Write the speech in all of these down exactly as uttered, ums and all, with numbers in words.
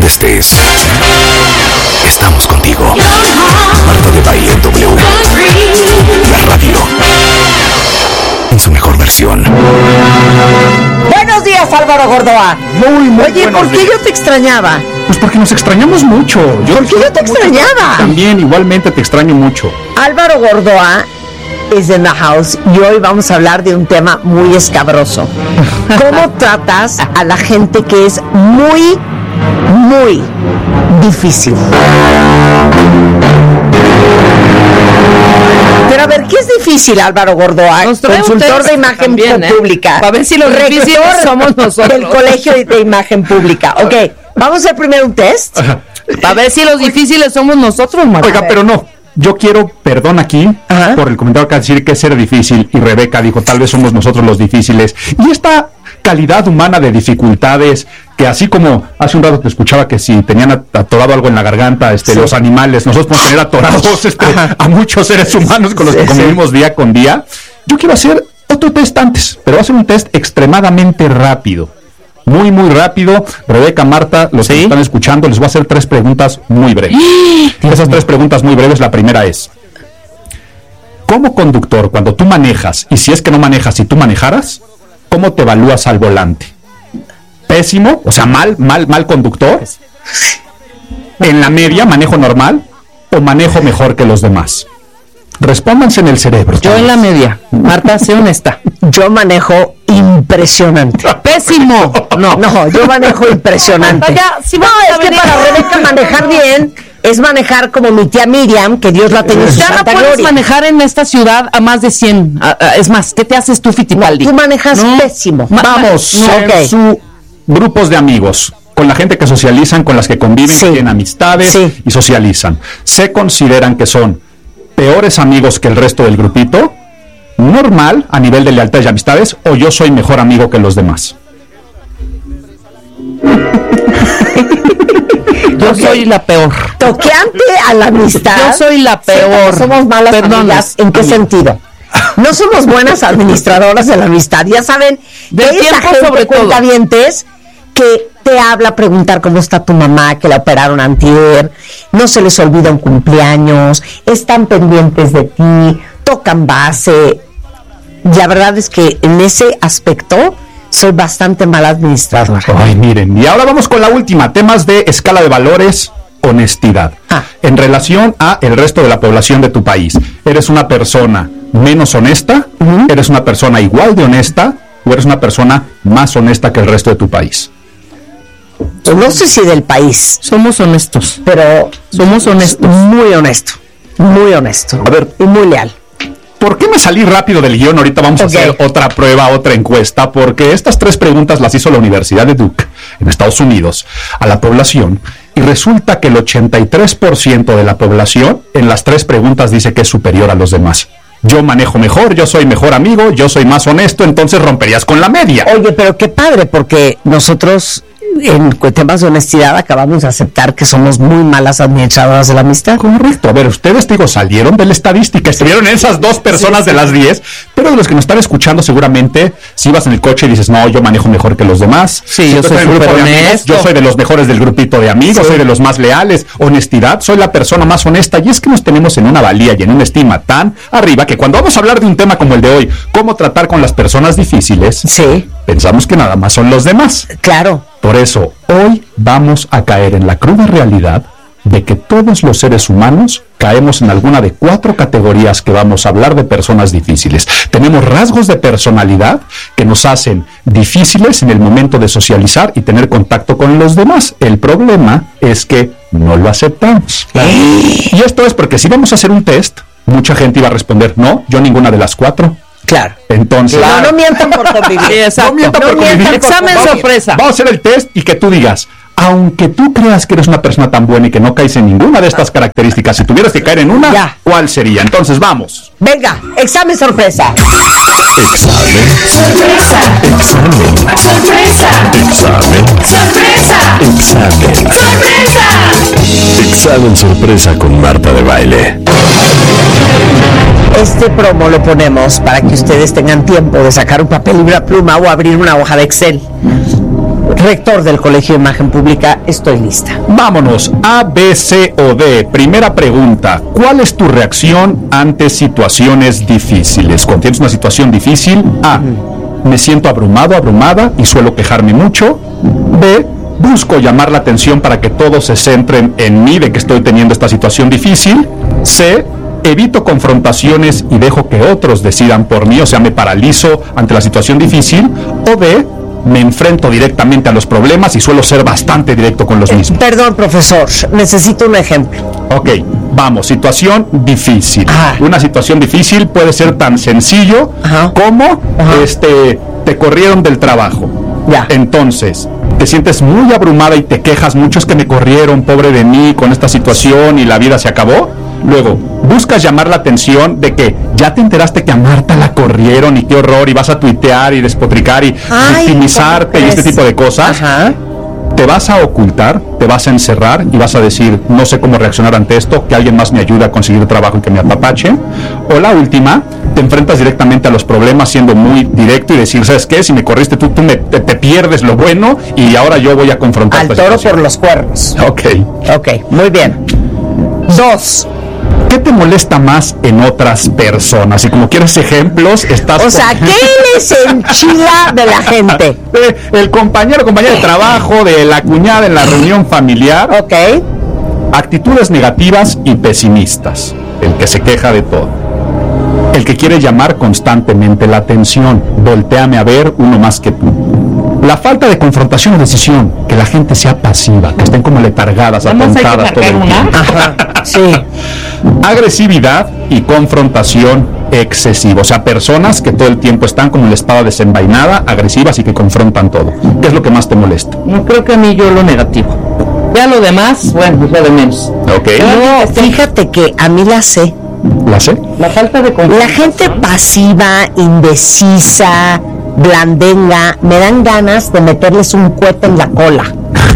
donde estés, estamos contigo. Marta de Baile en W. La radio en su mejor versión. Buenos días, Álvaro Gordoa. Muy, muy Oye, ¿por qué días. yo te extrañaba? Pues porque nos extrañamos mucho. Yo ¿Por qué yo te extrañaba? También, igualmente te extraño mucho. Álvaro Gordoa is in the house y hoy vamos a hablar de un tema muy escabroso. ¿Cómo tratas a la gente que es muy, muy difícil? Pero a ver, ¿qué es difícil, Álvaro Gordoa? Consultor de imagen también, ¿eh? pública. Para ver si los difíciles somos nosotros. Del Colegio de Imagen Pública. Ok, vamos a hacer primero un test. Para ver si los difíciles somos nosotros, Marta. Oiga, pero no. Yo quiero perdón aquí Ajá. por el comentario que decir que es ser difícil, y Rebeca dijo tal vez somos nosotros los difíciles. Y esta calidad humana de dificultades, que así como hace un rato te escuchaba que si tenían atorado algo en la garganta, este, Sí. los animales, nosotros podemos tener atorados este, a muchos seres humanos con los Sí, que convivimos sí. día con día. Yo quiero hacer otro test antes, pero va a ser un test extremadamente rápido. Muy, muy rápido. Rebeca, Marta, los que ¿Sí? están escuchando, les voy a hacer tres preguntas muy breves. Esas tres preguntas muy breves, la primera es: como conductor, cuando tú manejas, y si es que no manejas, si tú manejaras, ¿cómo te evalúas al volante? ¿Pésimo? O sea, mal, mal, mal conductor. ¿En la media, manejo normal? ¿O manejo mejor que los demás? Respóndanse en el cerebro. Yo en la media. Marta, sé honesta. Yo manejo impresionante. Pésimo. No. No, yo manejo impresionante. Ya, si no, vamos a es que venir- para Rebeca manejar bien es manejar como mi tía Miriam, que Dios la tenga en su Ya no santa puedes gloria. manejar en esta ciudad a más de cien. A- a- Es más, ¿qué te haces tú, Fittipaldi? Tú manejas No. pésimo. Ma- Vamos, No, en ok. su grupos de amigos, con la gente que socializan, con las que conviven, Sí. que tienen amistades Sí. y socializan. ¿Se consideran que son peores amigos que el resto del grupito? ¿Normal a nivel de lealtad y amistades? ¿O yo soy mejor amigo que los demás? Yo Ok. soy la peor. Toqueante a la amistad. Yo soy la Siento que peor. somos malas Perdón, amigas. ¿En qué amiga. sentido? No somos buenas administradoras de la amistad. Ya saben, Del de esa tiempo, gente sobre todo. cuentavientes que te habla a preguntar cómo está tu mamá, que la operaron antier, no se les olvida un cumpleaños, están pendientes de ti, tocan base. La verdad es que en ese aspecto soy bastante mala administradora. Ay, miren, y ahora vamos con la última, temas de escala de valores, honestidad. Ah. En relación a el resto de la población de tu país, ¿eres una persona menos honesta? Ujú. ¿Eres una persona igual de honesta? ¿O eres una persona más honesta que el resto de tu país? Yo no sé si del país, Somos honestos. pero Somos honestos. muy honesto, muy honesto. A ver. y muy leal. ¿Por qué me salí rápido del guión? Ahorita vamos Ok. a hacer otra prueba, otra encuesta, porque estas tres preguntas las hizo la Universidad de Duke, en Estados Unidos, a la población, y resulta que el ochenta y tres por ciento de la población en las tres preguntas dice que es superior a los demás. Yo manejo mejor, yo soy mejor amigo, yo soy más honesto, entonces romperías con la media. Oye, pero qué padre, porque nosotros en temas de honestidad acabamos de aceptar que somos muy malas administradoras de la amistad. Correcto. A ver, ustedes, digo, salieron de la estadística, estuvieron en esas dos personas Sí, sí. de las diez, pero de los que nos están escuchando seguramente, si vas en el coche y dices, no, yo manejo mejor que los demás. Sí, Si yo estás soy en el grupo súper de amigos, honesto. yo soy de los mejores del grupito de amigos, Sí. soy de los más leales. Honestidad, soy la persona más honesta. Y es que nos tenemos en una valía y en una estima tan arriba que cuando vamos a hablar de un tema como el de hoy, cómo tratar con las personas difíciles, Sí, pensamos que nada más son los demás. claro. Por eso, hoy vamos a caer en la cruda realidad de que todos los seres humanos caemos en alguna de cuatro categorías que vamos a hablar de personas difíciles. Tenemos rasgos de personalidad que nos hacen difíciles en el momento de socializar y tener contacto con los demás. El problema es que no lo aceptamos. Y esto es porque si vamos a hacer un test, mucha gente iba a responder, no, yo ninguna de las cuatro. Claro. Entonces, No, no mientan por convivir. Sí, exacto. No mientan No por mientan convivir. por Examen Vamos- sorpresa. Vamos a hacer el test y que tú digas, aunque tú creas que eres una persona tan buena y que no caes en ninguna de estas características, si tuvieras que caer en una, Ya. ¿cuál sería? Entonces, vamos. Venga, examen sorpresa. Examen. Sorpresa. Examen. Sorpresa. Examen. Sorpresa. Examen. Sorpresa. Examen sorpresa con Marta de Baile. Este promo lo ponemos para que ustedes tengan tiempo de sacar un papel y una pluma o abrir una hoja de Excel. rector del Colegio de Imagen Pública, estoy lista. Vámonos, A, B, C o D. Primera pregunta, ¿cuál es tu reacción ante situaciones difíciles? Cuando tienes una situación difícil, A, me siento abrumado, abrumada y suelo quejarme mucho. B, busco llamar la atención para que todos se centren en mí de que estoy teniendo esta situación difícil. C, evito confrontaciones y dejo que otros decidan por mí, o sea, me paralizo ante la situación difícil. O D, me enfrento directamente a los problemas y suelo ser bastante directo con los mismos. Perdón, profesor, necesito un ejemplo. Ok, vamos, situación difícil. Ajá. Una situación difícil puede ser tan sencillo Ajá. como Ajá. este, te corrieron del trabajo. Ya. Entonces, te sientes muy abrumada y te quejas mucho, es que me corrieron, pobre de mí, con esta situación y la vida se acabó. Luego, buscas llamar la atención de que ya te enteraste que a Marta la corrieron y qué horror, y vas a tuitear y despotricar y Ay, victimizarte y este tipo de cosas. Ajá. Te vas a ocultar, te vas a encerrar y vas a decir, no sé cómo reaccionar ante esto, que alguien más me ayude a conseguir trabajo y que me apapache. O la última, te enfrentas directamente a los problemas siendo muy directo y decir, ¿sabes qué? Si me corriste tú, tú me, te, te pierdes lo bueno y ahora yo voy a confrontar Al esta toro situación. por los cuernos. Ok. Ok, muy bien. Dos. ¿Qué te molesta más en otras personas? Y como quieres ejemplos, estás... O sea, con- ¿qué les enchila de la gente? Eh, el compañero, compañera de trabajo, de la cuñada en la reunión familiar. Ok. Actitudes negativas y pesimistas. El que se queja de todo. El que quiere llamar constantemente la atención. Voltéame a ver, uno más que tú. La falta de confrontación o decisión. Que la gente sea pasiva, que estén como letargadas, Nada más hay que atontadas todo el marcar una. tiempo. Ajá. Sí. Agresividad y confrontación excesiva. O sea, personas que todo el tiempo están como la espada desenvainada, agresivas y que confrontan todo. ¿Qué es lo que más te molesta? No creo que a mí yo lo negativo. Ya lo demás, bueno, es lo de menos. Ok. No, fíjate que a mí la sé. ¿La sé? La falta de La confianza. gente pasiva, indecisa, blandenga, me dan ganas de meterles un cohete en la cola.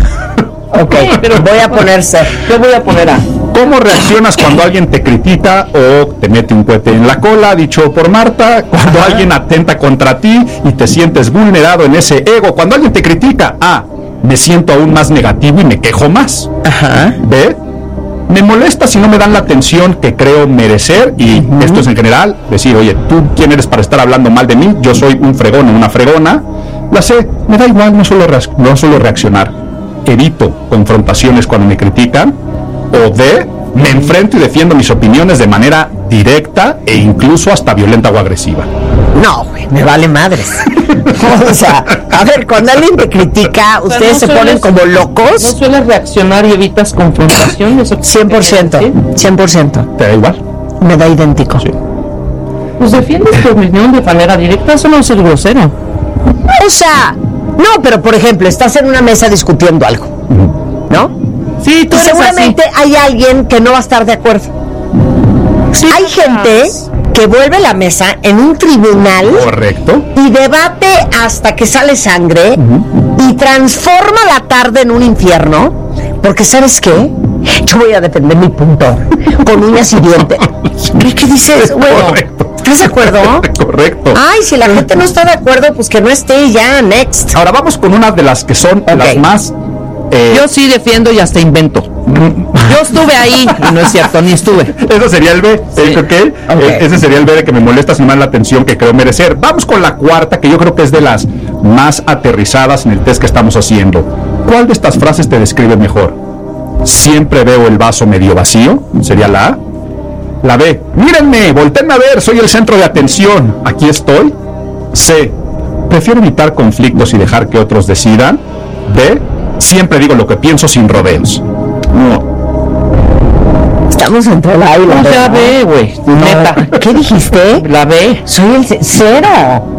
Ok, pero voy a poner C. Yo voy a poner A. ¿Cómo reaccionas cuando alguien te critica o te mete un cohete en la cola, dicho por Marta? Cuando alguien atenta contra ti y te sientes vulnerado en ese ego. Cuando alguien te critica, A, me siento aún más negativo y me quejo más. Ajá. B, me molesta si no me dan la atención que creo merecer, y uh-huh. esto es en general, decir, oye, ¿tú quién eres para estar hablando mal de mí? Yo soy un fregón o una fregona. La C, me da igual, no suelo, re- no suelo reaccionar. Evito confrontaciones cuando me critican. O D, me enfrento y defiendo mis opiniones de manera directa e incluso hasta violenta o agresiva. No, güey, me vale madres. O sea, a ver, cuando alguien te critica, O sea, ustedes no se sueles- ponen como No locos. sueles reaccionar y evitas confrontación. ¿Eso cien por ciento, ¿sí? cien por ciento. ¿Te da igual? Me da idéntico. Sí. Pues defiendes tu opinión de manera directa, eso no es ser grosero. O sea, no, pero por ejemplo, estás en una mesa discutiendo algo, ¿no? Sí, tú Y eres seguramente hay alguien que no va a estar de acuerdo. así. Hay gente que vuelve la mesa en un tribunal Correcto. y debate hasta que sale sangre y transforma la tarde en un infierno, porque ¿sabes qué? Yo voy a defender mi punto con uñas y dientes. ¿Qué, qué dices? Bueno, Correcto. ¿estás de acuerdo? Correcto. Ay, si la gente no está de acuerdo, pues que no esté ya, next. Ahora vamos con una de las que son Ok. las más... eh, Yo sí defiendo y hasta invento. Yo estuve ahí y no es cierto, ni estuve. Ese sería el B, Sí. ¿eh? ¿Okay? Ok. Eh, ese sería el B de que me molesta sin más la atención que creo merecer. Vamos con la cuarta, que yo creo que es de las más aterrizadas en el test que estamos haciendo. ¿Cuál de estas frases te describe mejor? Siempre veo el vaso medio vacío, sería la A. La B, mírenme, voltéenme a ver, soy el centro de atención, aquí estoy. C, prefiero evitar conflictos y dejar que otros decidan. D, siempre digo lo que pienso sin rodeos. No. Estamos entre la A y la No, B. ya ve, güey. Neta. ¿Qué dijiste? La B. Soy el ce- cero.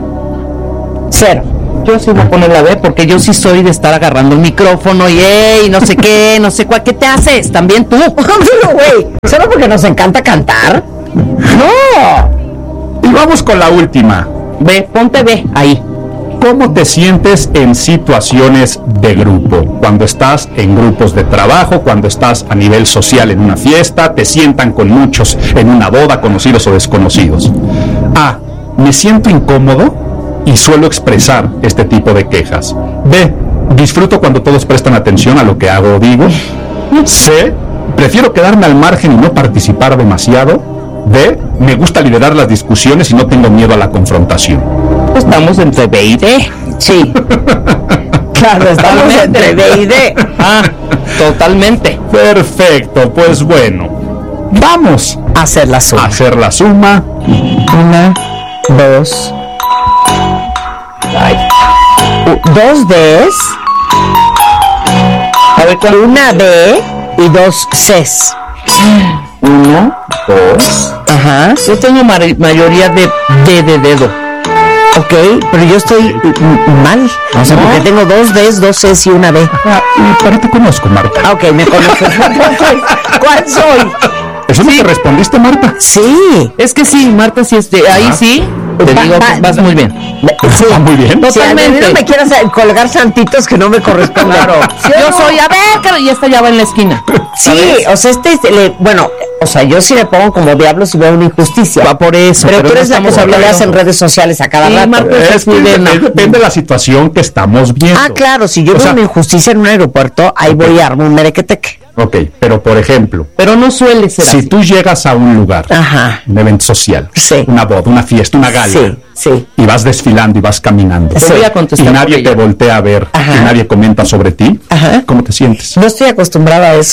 Cero. Yo sí voy a poner la B porque yo sí soy de estar agarrando el micrófono y ey, no sé qué, no sé cuál. ¿Qué te haces? También tú. Pero, güey, ¿solo porque nos encanta cantar? No. Y vamos con la última. B, ponte B ahí. ¿Cómo te sientes en situaciones de grupo? Cuando estás en grupos de trabajo, cuando estás a nivel social en una fiesta, te sientan con muchos en una boda, conocidos o desconocidos. A, me siento incómodo y suelo expresar este tipo de quejas. B, Disfruto cuando todos prestan atención a lo que hago o digo. C, prefiero quedarme al margen y no participar demasiado. D, me gusta liderar las discusiones y no tengo miedo a la confrontación. Estamos entre B y D. Sí. Claro, estamos entre B y D. Ah, totalmente. Perfecto, pues bueno, vamos A hacer la a suma. hacer la suma. Una, dos. Ay. U- Dos Ds. A ver, ¿cuál? Una B y dos Cs. Uno, dos. Ajá. Yo tengo mar- mayoría de D de dedo. Ok, pero yo estoy mm, mal. O sea, No. porque tengo dos Ds, dos Cs y una B. Ah, y para te conozco, Marta. Ah, ok, me conoces. ¿Cuál soy? ¿Eso es lo que respondiste, Marta? Sí. Es que sí, Marta, sí, este, ahí Ah. sí, te Va- digo va- que vas muy bien. Sí. Ah, muy bien. Si al Totalmente. menos me quieras colgar santitos que no me corresponden. Claro. ¿Sí o Yo no? soy, a ver, claro, y esta ya va en la esquina. Sí, o sea, este, es- le- bueno, o sea, yo sí me pongo como diablo si veo una injusticia. Va por eso. pero, tú no eres la que estamos se hablando- peleas en redes sociales a cada Sí, rato. Marta, Es que Sudena. depende, depende de la situación que estamos viendo. Ah, claro, si yo O veo sea, una injusticia en un aeropuerto, ahí Ok. voy a armar un merequeteque. Ok, pero por ejemplo, Pero no suele ser si así. tú llegas a un lugar, Ajá. un evento social, Sí. una boda, una fiesta, una gala, Sí, sí. y vas desfilando y vas caminando, Te voy a y contestar nadie por te ella. voltea a ver, Ajá. y nadie comenta sobre ti, Ajá. ¿cómo te sientes? No estoy acostumbrada a eso.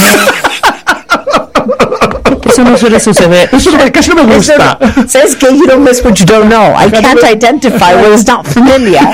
Eso no suele suceder. Eso es lo que casi no me gusta. Eso- ¿Sabes qué? You don't miss what you don't know. I can't identify what is not familiar.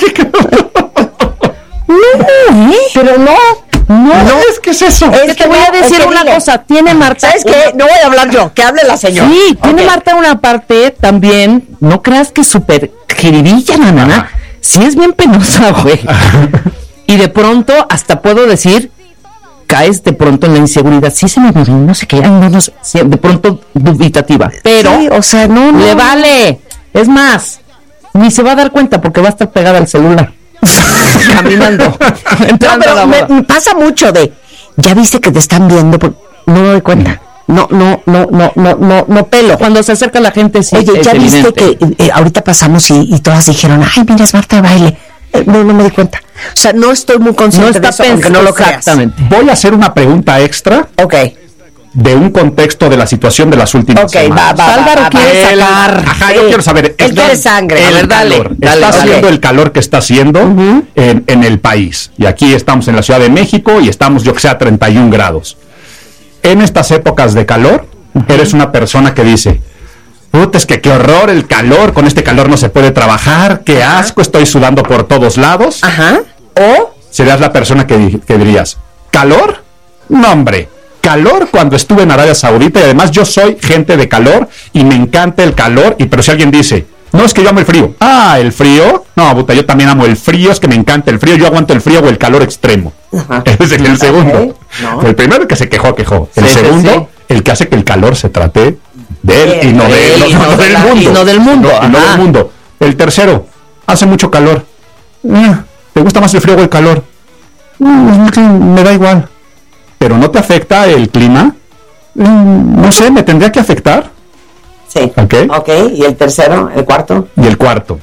No, ¿eh? Pero no. No, es que es eso. Es Que te voy a decir es que una dile. cosa. Tiene Marta. ¿Sabes qué? No voy a hablar yo, que hable la señora. Sí, tiene Ok. Marta una parte también, no creas que es súper jiribilla, nanana. Ajá. Sí es bien penosa, güey. Y de pronto, hasta puedo decir, caes de pronto en la inseguridad. Sí se me olvidó, no sé qué, ay, no, no sé, sí, de pronto dubitativa. Pero Sí, o sea, no, no. le vale. Es más, ni se va a dar cuenta porque va a estar pegada al celular. Caminando. No, Entrando a pero la me, boda. me pasa mucho de, ya viste que te están viendo, pero no me doy cuenta. No, no, no, no, no, no, no pelo. Cuando se acerca la gente, sí. Oye, es ya viste evidente. que eh, ahorita pasamos y, y todas dijeron, ay, mira, es Marta de baile. Eh, no, no me di cuenta. O sea, no estoy muy No consciente está de eso, aunque pensando no lo creas. exactamente. Voy a hacer una pregunta extra Ok, de un contexto de la situación de las últimas ok, va, semanas. va, Álvaro va, va, quiere va. El- sacar. Ajá, yo Sí. quiero saber. Él es quiere la- sangre. El A ver, dale, calor. dale, está dale. haciendo el calor que está haciendo en, en el país. Y aquí estamos en la Ciudad de México y estamos, yo que sé, a treinta y un grados. En estas épocas de calor, eres una persona que dice, puta, es que qué horror el calor, con este calor no se puede trabajar, qué asco, estoy sudando por todos lados. Ajá. O, Serías la persona que, di- que dirías, ¿calor? No, hombre. Calor cuando estuve en Arabia Saudita y además yo soy gente de calor y me encanta el calor. Y pero si alguien dice, no, es que yo amo el frío. Ah, ¿el frío? No, puta, yo también amo el frío, es que me encanta el frío. Yo aguanto el frío o el calor extremo. Ajá. Ese es el, el segundo. Ok, no. El primero que se quejó, quejó. El Sí, sí, segundo, sí. el que hace que el calor se trate de él y no, De de, él no, y no no de del la- mundo. y no del mundo, No, y no ajá. del mundo. El tercero, hace mucho calor. Ah, ¿te gusta más el frío o el calor? Mm, es que me da igual. ¿Pero no te afecta el clima? Mm, no sé, ¿me tendría que afectar? sí. Ok. Ok, y el tercero, el cuarto. Y el cuarto.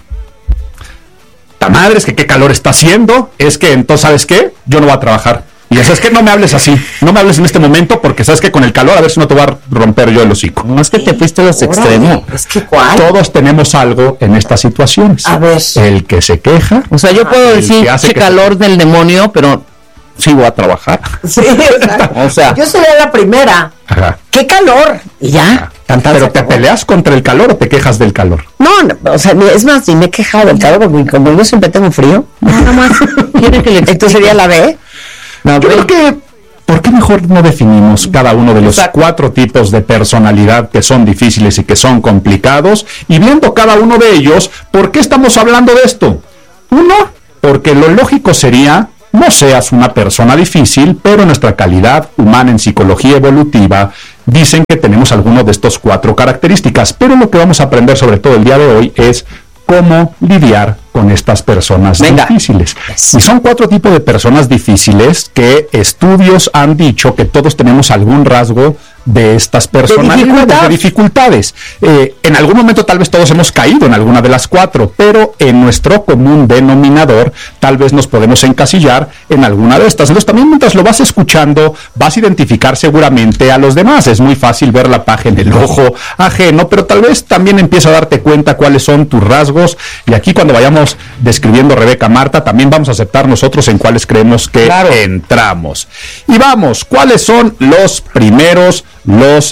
Ta madre, es que qué calor está haciendo. Es que entonces, ¿sabes qué? Yo no voy a trabajar. Y eso es que no me hables así. No me hables en este momento porque sabes que con el calor a ver si no te va a romper yo el hocico. No es que te fuiste a los Órale, extremos. Es que cuál. Todos tenemos algo en estas situaciones. A ver. El que se queja. O sea, yo puedo el decir que hace che que calor del demonio, pero sí voy a trabajar. Sí, o sea, O sea, yo sería la primera. Ajá. ¡Qué calor! Y ya. tan, tan, Pero se te acabó. peleas contra el calor o te quejas del calor. No, no, o sea, ni- es más, ni me he quejado del calor porque como yo siempre tengo frío. nada más quiere que le Entonces sería la B. Yo creo que, ¿por qué mejor no definimos cada uno de los Exacto. cuatro tipos de personalidad que son difíciles y que son complicados? Y viendo cada uno de ellos, ¿por qué estamos hablando de esto? Uno, porque lo lógico sería, no seas una persona difícil, pero nuestra calidad humana en psicología evolutiva dicen que tenemos alguno de estos cuatro características. Pero lo que vamos a aprender sobre todo el día de hoy es cómo lidiar con estas personas Venga. difíciles. Y son cuatro tipos de personas difíciles que estudios han dicho que todos tenemos algún rasgo de estas personas, De dificultad. de dificultades. Eh, en algún momento tal vez todos hemos caído en alguna de las cuatro, pero en nuestro común denominador tal vez nos podemos encasillar en alguna de estas. Entonces también mientras lo vas escuchando vas a identificar seguramente a los demás. Es muy fácil ver la paja en el ojo ajeno, pero tal vez también empieza a darte cuenta cuáles son tus rasgos. Y aquí cuando vayamos describiendo Rebeca, Marta, también vamos a aceptar nosotros en cuáles creemos que Claro. entramos. Y vamos, ¿cuáles son los primeros? Los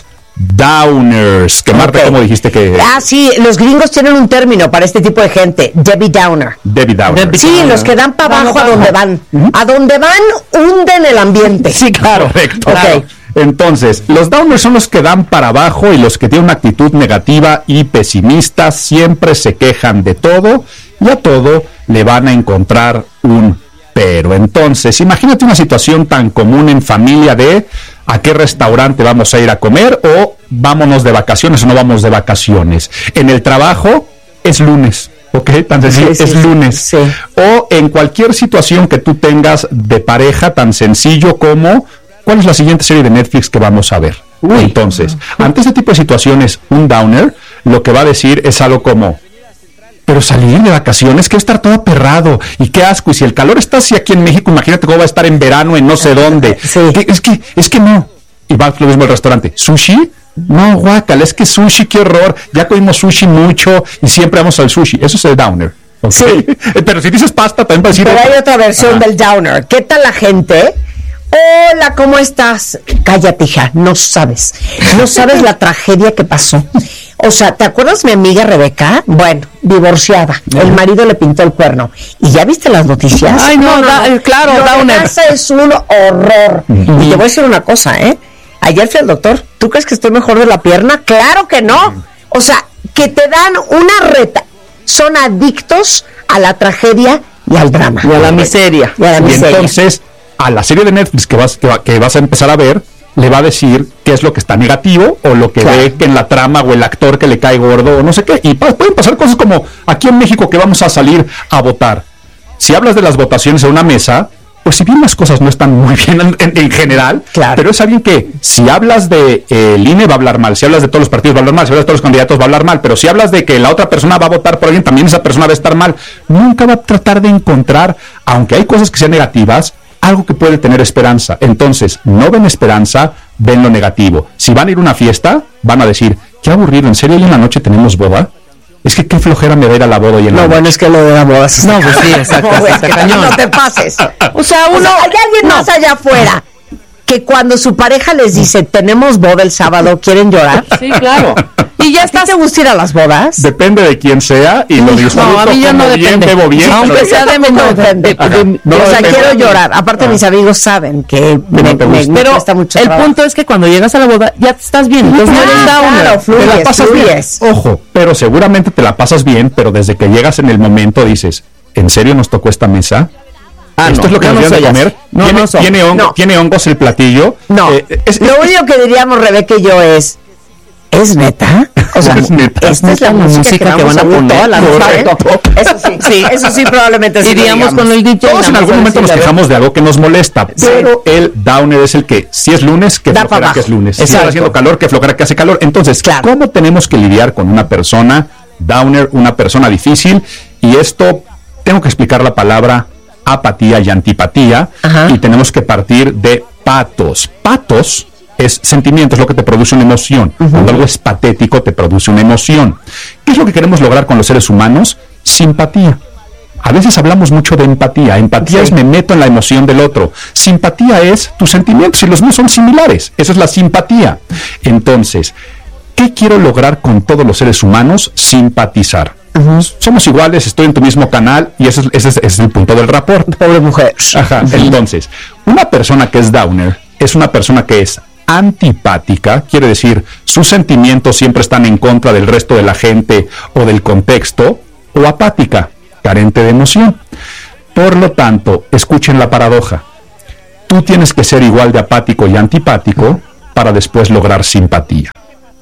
downers, que Marta, Ok. ¿cómo dijiste que? Ah, sí, los gringos tienen un término para este tipo de gente, Debbie Downer. Debbie Downer. Debbie- Sí, los que dan para abajo a donde van. A donde van, hunden el ambiente. Sí, claro. Correcto. Ok. Entonces, los downers son los que dan para abajo y los que tienen una actitud negativa y pesimista, siempre se quejan de todo y a todo le van a encontrar un pero. Entonces, imagínate una situación tan común en familia de a qué restaurante vamos a ir a comer o vámonos de vacaciones o no vamos de vacaciones. En el trabajo es lunes. ¿Ok? Tan sencillo, Sí, sí, es sí, lunes. sí. O en cualquier situación que tú tengas de pareja, tan sencillo como ¿cuál es la siguiente serie de Netflix que vamos a ver? Entonces, ante este tipo de situaciones, un downer lo que va a decir es algo como, pero salir de vacaciones, que estar todo aperrado, y qué asco, y si el calor está así aquí en México, imagínate cómo va a estar en verano en no sé dónde. Sí. Que- Es que, es que no. Y va lo mismo el restaurante. ¿Sushi? No, guácala, es que sushi, qué horror. Ya comimos sushi mucho y siempre vamos al sushi. Eso es el downer. ¿ok? Sí. Pero si dices pasta, también va a decir. Pero hay otra versión Ajá. del downer. ¿Qué tal la gente? Hola, ¿cómo estás? Cállate, hija, no sabes. No sabes la tragedia que pasó. O sea, ¿te acuerdas mi amiga Rebeca? Bueno, divorciada. El marido le pintó el cuerno. ¿Y ya viste las noticias? Ay, no, da- eh, claro, Lo de downer. casa es un horror. Y te voy a decir una cosa, ¿eh? Ayer fui al doctor. ¿Tú crees que estoy mejor de la pierna? ¡Claro que no! O sea, que te dan una reta. Son adictos a la tragedia y al drama. Y a la miseria. Y a la Y miseria. entonces, a la serie de Netflix que vas, que, va- que vas a empezar a ver, le va a decir qué es lo que está negativo o lo que Claro. ve que en la trama o el actor que le cae gordo o no sé qué. Y pa- pueden pasar cosas como aquí en México que vamos a salir a votar. Si hablas de las votaciones en una mesa, pues si bien las cosas no están muy bien en, en- en general, Claro. pero es alguien que si hablas de eh, el I N E va a hablar mal, si hablas de todos los partidos va a hablar mal, si hablas de todos los candidatos va a hablar mal, pero si hablas de que la otra persona va a votar por alguien, también esa persona va a estar mal. Nunca va a tratar de encontrar, aunque hay cosas que sean negativas, algo que puede tener esperanza. Entonces, no ven esperanza, ven lo negativo. Si van a ir a una fiesta, van a decir, qué aburrido, ¿en serio hoy en la noche tenemos boda? Es que qué flojera me va a ir a la boda hoy en la No, noche. bueno, es que lo de la boda No, pues sí, exacto, No, está es que cañón. no te pases. O sea, O uno... sea, hay alguien no. más allá afuera que cuando su pareja les dice, tenemos boda el sábado, ¿quieren llorar? Sí, claro. Y ya ¿A ti estás... te gusta ir a las bodas? Depende de quién sea y lo disfruto, No, a mí ya no como bien, depende. bebo bien, Aunque pero- sea de menor. No depende. de- de- No, o sea, depende. quiero llorar. Aparte, mis amigos saben que me, no te me- gusta. me Pero cuesta mucho el trabajo. punto es que cuando llegas a la boda ya estás bien. Entonces no eres Ah, downer. claro, te la fluyes, pasas fluyes. bien. Ojo, pero seguramente te la pasas bien, pero desde que llegas en el momento dices, ¿en serio nos tocó esta mesa? Ah, Esto no, es lo que yo nos no dieron de soy así. comer. No, ¿Tiene, no soy. tiene, hongo- No. tiene hongos el platillo. No, Eh, es- lo es- único que diríamos Rebeca y yo es, ¿es neta? O sea, Es neta. esta es la La música, música que, que vamos van a a oír poner. toda la noche. ¿eh? Correcto. Eso sí, sí, eso sí probablemente sí lo Iríamos digamos. con el D J. Todos en nada algún más momento nos decirle, a ver. quejamos de algo que nos molesta, pero el downer es el que, si es lunes, que Da pa' flojera abajo. que es lunes. Si está Exacto. haciendo calor, que flojera que hace calor. Entonces, Claro. ¿cómo tenemos que lidiar con una persona downer, una persona difícil? Y esto, tengo que explicar la palabra apatía y antipatía, Ajá. y tenemos que partir de patos. Patos es sentimiento, es lo que te produce una emoción. Cuando algo es patético, te produce una emoción. ¿Qué es lo que queremos lograr con los seres humanos? Simpatía. A veces hablamos mucho de empatía. Empatía Sí. es me meto en la emoción del otro. Simpatía es tus sentimientos y los míos son similares. Eso es la simpatía. Entonces, ¿qué quiero lograr con todos los seres humanos? Simpatizar. Somos iguales, estoy en tu mismo canal y ese es, ese es- ese es el punto del rapport. Pobre mujer. Ajá. Entonces, una persona que es downer es una persona que es antipática, quiere decir, sus sentimientos siempre están en contra del resto de la gente o del contexto, o apática, carente de emoción. Por lo tanto, escuchen la paradoja. Tú tienes que ser igual de apático y antipático para después lograr simpatía.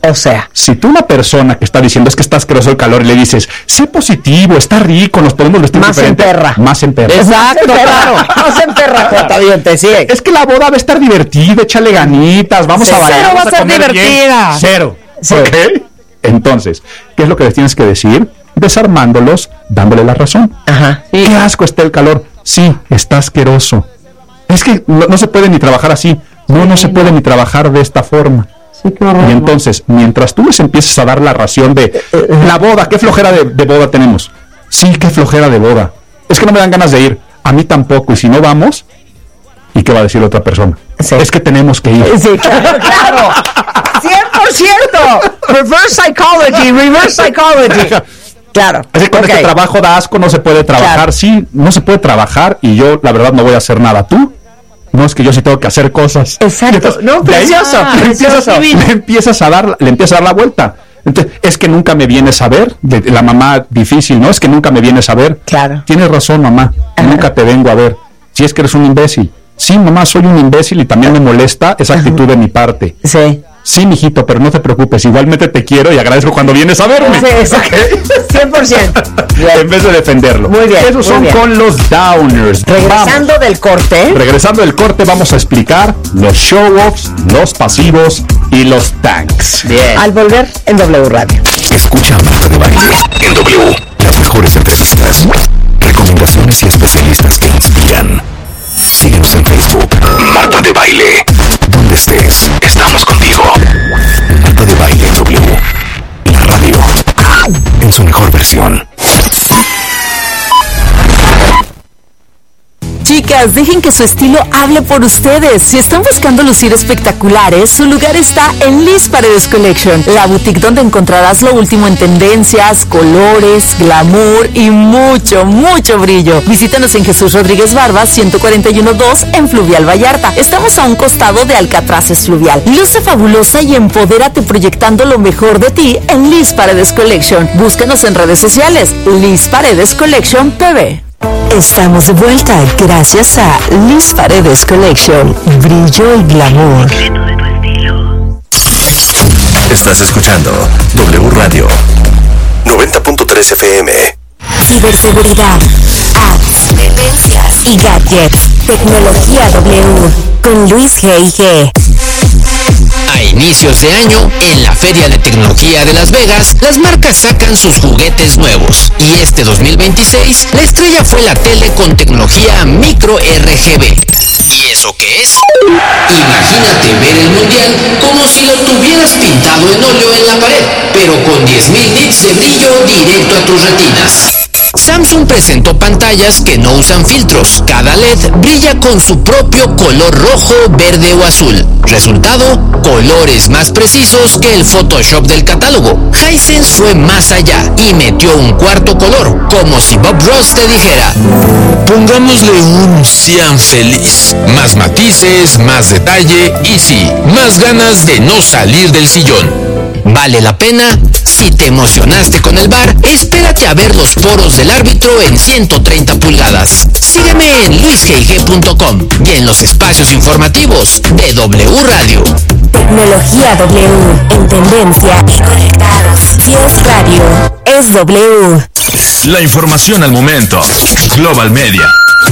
O sea, si tú una persona que está diciendo es que está asqueroso el calor y le dices, sé positivo, está rico, nos podemos vestir más diferente, emperra. más emperra. Exacto, claro. Más emperra, Jota, bien, te sigue. Es que la boda va a estar divertida, échale ganitas, vamos Sí, a bailar, cero vamos va a ser comer bien. divertida. Cero. Sí. ¿Ok? Entonces, ¿qué es lo que les tienes que decir? Desarmándolos, dándole la razón. Ajá. Sí. Qué asco está el calor. Sí, está asqueroso. Es que no, no se puede ni trabajar así. No, no se puede ni trabajar de esta forma. Sí, qué horror. Y entonces, mientras tú les empiezas a dar la ración de la boda, ¿qué flojera de, de boda tenemos? Sí, qué flojera de boda. Es que no me dan ganas de ir. A mí tampoco. Y si no vamos, ¿y qué va a decir la otra persona? Sí. Es que tenemos que ir. Sí, claro, claro. cien por ciento. Reverse psychology, reverse psychology. Claro. Es que con okay. este trabajo da asco, no se puede trabajar. Claro. Sí, no se puede trabajar y yo, la verdad, no voy a hacer nada. ¿Tú? No, es que yo sí tengo que hacer cosas. Exacto. Entonces, No, de ahí, precioso, le, precioso. empiezas, le empiezas a dar, le empiezas a dar la vuelta. Entonces, es que nunca me vienes a ver, de, de la mamá difícil, ¿no? Es que nunca me vienes a ver. Claro. Tienes razón, mamá. Ajá. Nunca te vengo a ver. Si es que eres un imbécil. Sí, mamá, soy un imbécil y también me molesta esa actitud de mi parte. Sí. Sí, mijito, pero no te preocupes, igualmente te quiero y agradezco cuando vienes a verme. Sí, exacto. cien por ciento. En vez de defenderlo. Muy bien, Esos muy son bien. con los downers. Regresando Vamos. del corte. Regresando del corte vamos a explicar los show-offs, los pasivos y los tanks. Bien. Al volver en W Radio. Escucha a Marta de Baile en W. Las mejores entrevistas, recomendaciones y especialistas que inspiran. Síguenos en Facebook. Marta de Baile. Donde estés, estamos contigo. Marta de Baile en W. La radio. En su mejor versión. Chicas, dejen que su estilo hable por ustedes. Si están buscando lucir espectaculares, su lugar está en Liz Paredes Collection, la boutique donde encontrarás lo último en tendencias, colores, glamour y mucho, mucho brillo. Visítanos en Jesús Rodríguez Barbas, ciento cuarenta y uno dos en Fluvial Vallarta. Estamos a un costado de Alcatraces Fluvial. Luce fabulosa y empodérate proyectando lo mejor de ti en Liz Paredes Collection. Búscanos en redes sociales, Liz Paredes Collection P B. Estamos de vuelta gracias a Liz Paredes Collection, brillo y glamour. Estás escuchando W Radio noventa punto tres F M. Ciberseguridad, apps, tendencias y gadgets. Tecnología W con Luis G I G. A inicios de año, en la Feria de Tecnología de Las Vegas, las marcas sacan sus juguetes nuevos. Y este dos mil veintiséis, la estrella fue la tele con tecnología micro R G B. ¿Y eso qué es? Imagínate ver el mundial como si lo tuvieras pintado en óleo en la pared, pero con diez mil nits de brillo directo a tus retinas. Samsung presentó pantallas que no usan filtros. Cada L E D brilla con su propio color rojo, verde o azul. Resultado, colores más precisos que el Photoshop del catálogo. Hisense fue más allá y metió un cuarto color, como si Bob Ross te dijera: pongámosle un cian feliz. Más matices, más detalle y sí, más ganas de no salir del sillón. ¿Vale la pena? Si te emocionaste con el V A R, espérate a ver los poros del árbitro en ciento treinta pulgadas. Sígueme en luis g i g punto com y en los espacios informativos de W Radio. Tecnología W, en tendencia y conectados. Si es radio, es W. La información al momento. Global Media.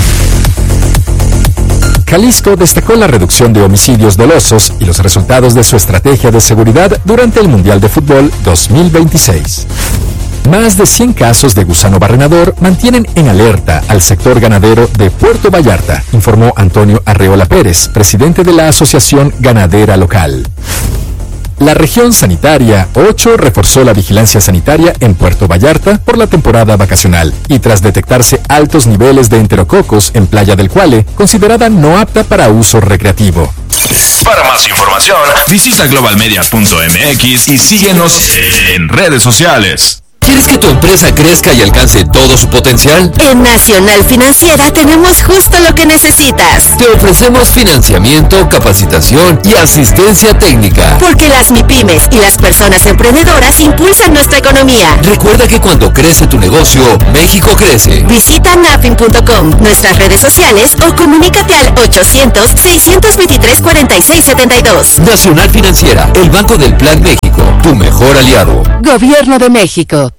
Jalisco destacó la reducción de homicidios dolosos y los resultados de su estrategia de seguridad durante el Mundial de Fútbol dos mil veintiséis. Más de cien casos de gusano barrenador mantienen en alerta al sector ganadero de Puerto Vallarta, informó Antonio Arreola Pérez, presidente de la Asociación Ganadera Local. La región sanitaria ocho reforzó la vigilancia sanitaria en Puerto Vallarta por la temporada vacacional y tras detectarse altos niveles de enterococos en Playa del Cuale, considerada no apta para uso recreativo. Para más información, visita global media punto m x y síguenos en redes sociales. ¿Quieres que tu empresa crezca y alcance todo su potencial? En Nacional Financiera tenemos justo lo que necesitas. Te ofrecemos financiamiento, capacitación y asistencia técnica. Porque las MIPYMES y las personas emprendedoras impulsan nuestra economía. Recuerda que cuando crece tu negocio, México crece. Visita nafin punto com, nuestras redes sociales o comunícate al ochocientos, seiscientos veintitrés, cuarenta y seis setenta y dos. Nacional Financiera, el Banco del Plan México, tu mejor aliado. Gobierno de México.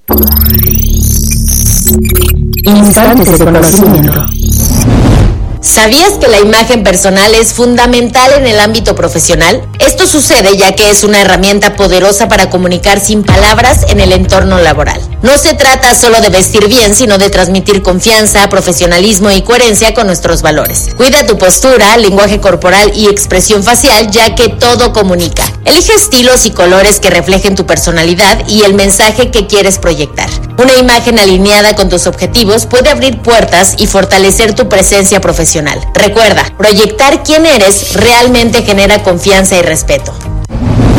Instantes de conocimiento. ¿Sabías que la imagen personal es fundamental en el ámbito profesional? Esto sucede ya que es una herramienta poderosa para comunicar sin palabras en el entorno laboral. No se trata solo de vestir bien, sino de transmitir confianza, profesionalismo y coherencia con nuestros valores. Cuida tu postura, lenguaje corporal y expresión facial, ya que todo comunica. Elige estilos y colores que reflejen tu personalidad y el mensaje que quieres proyectar. Una imagen alineada con tus objetivos puede abrir puertas y fortalecer tu presencia profesional. Recuerda, proyectar quién eres realmente genera confianza y respeto.